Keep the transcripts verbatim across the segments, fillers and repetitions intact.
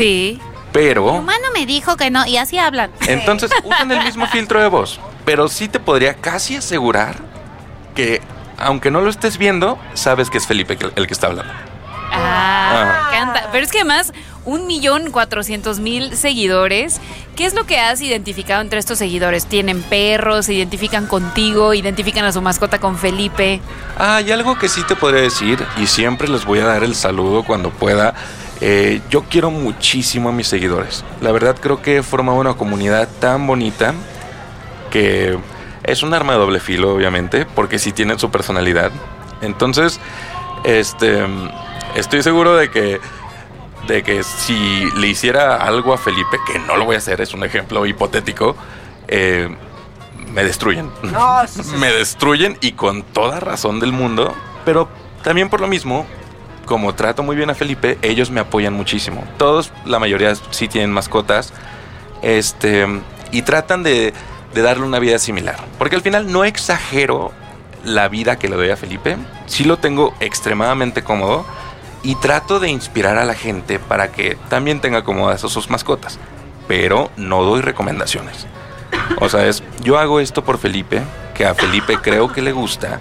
Sí. Pero... Mi humano me dijo que no, y así hablan. Entonces usan el mismo filtro de voz. Pero sí te podría casi asegurar que, aunque no lo estés viendo, sabes que es Felipe el que está hablando. Ah, me encanta. Pero es que además, un millón cuatrocientos mil seguidores. ¿Qué es lo que has identificado entre estos seguidores? ¿Tienen perros? ¿Se identifican contigo? ¿Identifican a su mascota con Felipe? Ah, y algo que sí te podría decir, y siempre les voy a dar el saludo cuando pueda. Eh, yo quiero muchísimo a mis seguidores. La verdad creo que he formado una comunidad tan bonita que es un arma de doble filo, obviamente, porque sí tienen su personalidad. Entonces, este... estoy seguro de que de que si le hiciera algo a Felipe, que no lo voy a hacer, es un ejemplo hipotético, eh, me destruyen. No, sí, sí. Me destruyen y con toda razón del mundo, pero también por lo mismo, como trato muy bien a Felipe, ellos me apoyan muchísimo. Todos, la mayoría sí tienen mascotas, este, y tratan de, de darle una vida similar. Porque al final no exagero la vida que le doy a Felipe, sí lo tengo extremadamente cómodo. Y trato de inspirar a la gente para que también tenga cómodas a sus mascotas. Pero no doy recomendaciones. O sea, es, yo hago esto por Felipe, que a Felipe creo que le gusta.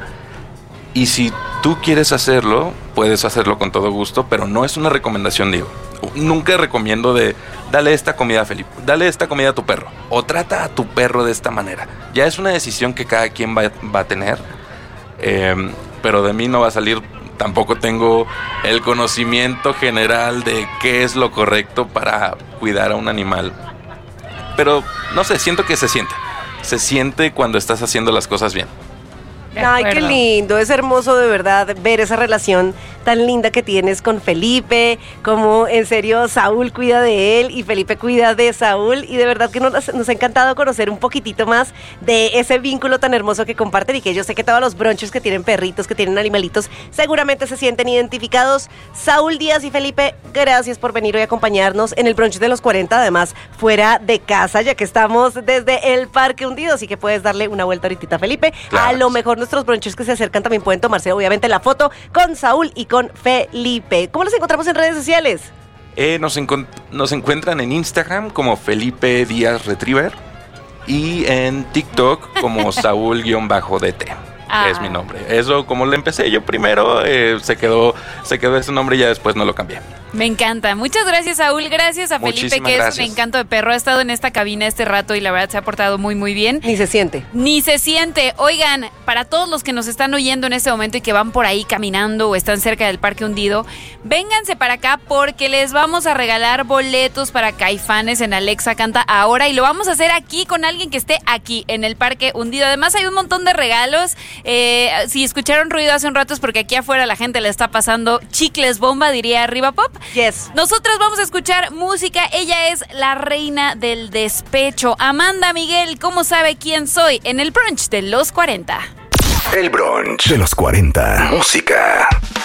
Y si tú quieres hacerlo, puedes hacerlo con todo gusto, pero no es una recomendación, digo. Nunca recomiendo de, dale esta comida a Felipe, dale esta comida a tu perro. O trata a tu perro de esta manera. Ya es una decisión que cada quien va, va a tener. Eh, pero de mí no va a salir... Tampoco tengo el conocimiento general de qué es lo correcto para cuidar a un animal. Pero, no sé, siento que se siente. Se siente cuando estás haciendo las cosas bien. Ay, qué lindo, es hermoso de verdad ver esa relación tan linda que tienes con Felipe, como en serio Saúl cuida de él y Felipe cuida de Saúl, y de verdad que nos, nos ha encantado conocer un poquitito más de ese vínculo tan hermoso que comparten, y que yo sé que todos los brunches que tienen perritos, que tienen animalitos, seguramente se sienten identificados. Saúl Díaz y Felipe, gracias por venir hoy a acompañarnos en el brunch de los cuarenta, además fuera de casa, ya que estamos desde el Parque Hundido, así que puedes darle una vuelta ahorita a Felipe. Claro. A lo mejor nuestros brunches que se acercan también pueden tomarse obviamente la foto con Saúl y con Felipe. ¿Cómo los encontramos en redes sociales? Eh, nos, encont- nos encuentran en Instagram como Felipe Díaz Retriever y en TikTok como Saúl-D T. Ah. Es mi nombre. Eso, como le empecé yo primero, eh, se quedó se quedó ese nombre y ya después no lo cambié. Me encanta. Muchas gracias, Saúl. Gracias a Muchísimas Felipe, que gracias. es un encanto de perro. Ha estado en esta cabina este rato y la verdad se ha portado muy, muy bien. Ni se siente. Ni se siente. Oigan, para todos los que nos están oyendo en este momento y que van por ahí caminando o están cerca del Parque Hundido, vénganse para acá porque les vamos a regalar boletos para Caifanes en Alexa Canta Ahora, y lo vamos a hacer aquí con alguien que esté aquí en el Parque Hundido. Además hay un montón de regalos. Eh, si escucharon ruido hace un rato es porque aquí afuera la gente le está pasando chicles bomba, diría Arriba Pop. Yes. Nosotros vamos a escuchar música. Ella es la reina del despecho. Amanda Miguel, ¿cómo sabe quién soy? En el brunch de los cuarenta. El brunch de los cuarenta. Música.